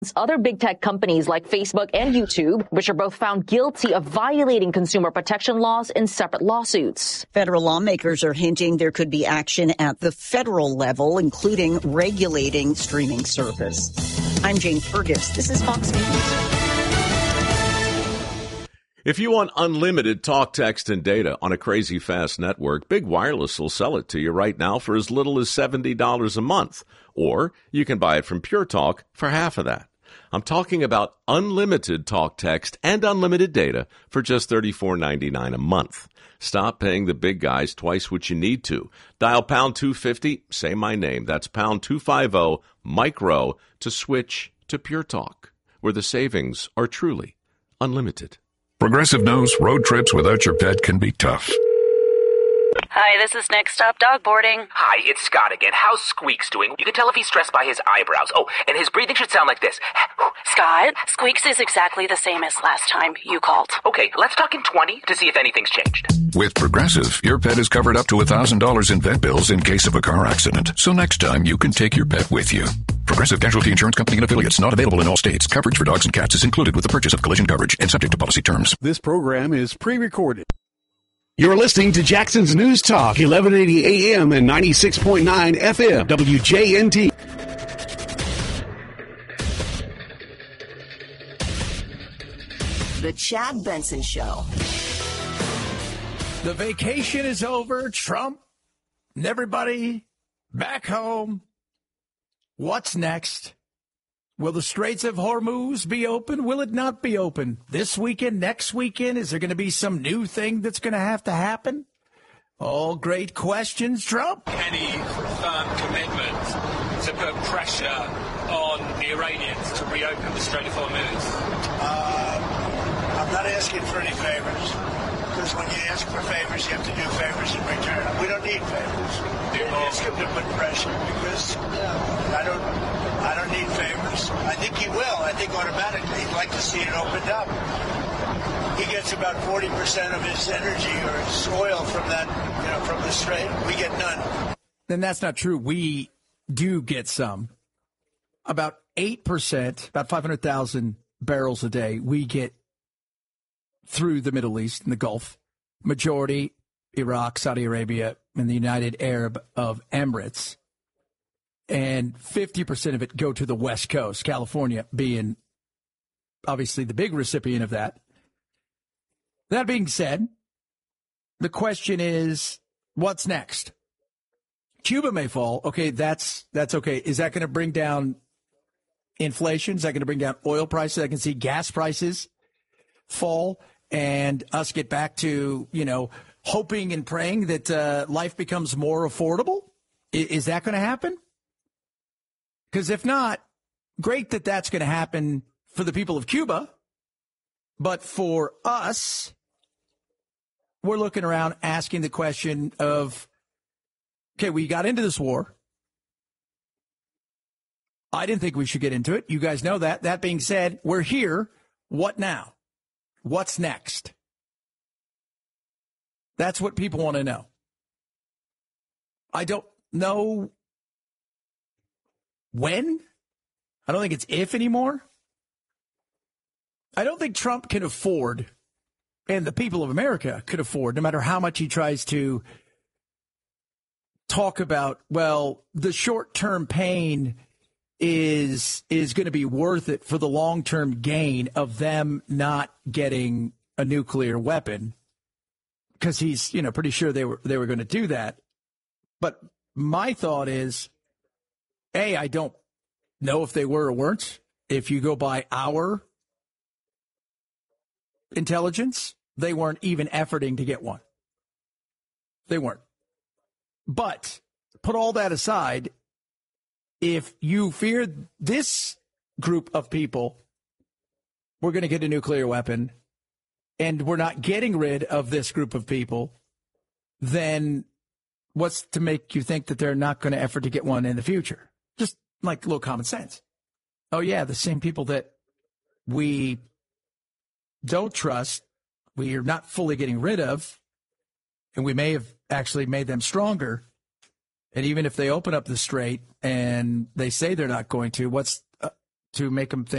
Other big tech companies like Facebook and YouTube, which are both found guilty of violating consumer protection laws in separate lawsuits. Federal lawmakers are hinting there could be action at the federal level, including regulating streaming service. I'm Jane Fergus. This is Fox News. If you want unlimited talk, text, and data on a crazy fast network, Big Wireless will sell it to you right now for as little as $70 a month. Or you can buy it from Pure Talk for half of that. I'm talking about unlimited talk, text, and unlimited data for just $34.99 a month. Stop paying the big guys twice what you need to. Dial pound 250, say my name. That's pound 250, micro, to switch to Pure Talk, where the savings are truly unlimited. Progressive knows road trips without your pet can be tough. Hi, this is Next Stop Dog Boarding. Hi, it's Scott again. How's Squeaks doing? You can tell if he's stressed by his eyebrows. Oh, and his breathing should sound like this. Scott, Squeaks is exactly the same as last time you called. Okay, let's talk in 20 to see if anything's changed. With Progressive, your pet is covered up to $1,000 in vet bills in case of a car accident. So next time, you can take your pet with you. Progressive Casualty Insurance Company and affiliates, not available in all states. Coverage for dogs and cats is included with the purchase of collision coverage and subject to policy terms. This program is pre-recorded. You're listening to Jackson's News Talk, 1180 AM and 96.9 FM, WJNT. The Chad Benson Show. The vacation is over. Trump and everybody back home. What's next? Will the Straits of Hormuz be open? Will it not be open? This weekend, next weekend? Is there going to be some new thing that's going to happen? All great questions, Trump. Any firm commitment to put pressure on the Iranians to reopen the Strait of Hormuz? I'm not asking for any favors, because when you ask for favors, you have to do favors in return. We don't need favors. You ask him to put pressure, because I don't need favors. I think he will. I think automatically he'd like to see it opened up. He gets about 40% of his energy or his oil from that, from the strait. We get none. Then that's not true. We do get some. About 8%, about 500,000 barrels a day, we get through the Middle East and the Gulf. Majority, Iraq, Saudi Arabia, and the United Arab of Emirates. And 50% of it go to the West Coast, California being obviously the big recipient of that. That being said, the question is, what's next? Cuba may fall. Okay, that's okay. Is that going to bring down inflation? Is that going to bring down oil prices? I can see gas prices fall and us get back to, hoping and praying that life becomes more affordable. Is that going to happen? Because if not, great that that's going to happen for the people of Cuba. But for us, we're looking around asking the question of, okay, we got into this war. I didn't think we should get into it. You guys know that. That being said, we're here. What now? What's next? That's what people want to know. I don't know when. I don't think it's if anymore. I don't think Trump can afford, and the people of America could afford, no matter how much he tries to talk about, well, the short-term pain is going to be worth it for the long-term gain of them not getting a nuclear weapon, because he's, pretty sure they were going to do that. But my thought is, A, I don't know if they were or weren't. If you go by our intelligence, they weren't even efforting to get one. They weren't. But put all that aside, if you fear this group of people, we're going to get a nuclear weapon, and we're not getting rid of this group of people, then what's to make you think that they're not going to effort to get one in the future? Just like a little common sense. Oh, yeah, the same people that we don't trust, we are not fully getting rid of, and we may have actually made them stronger. And even if they open up the strait and they say they're not going to, what's to make them think